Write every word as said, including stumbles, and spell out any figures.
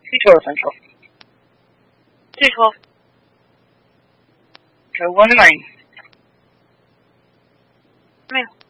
踢球的分手。 踢球。 这温暖。 没有。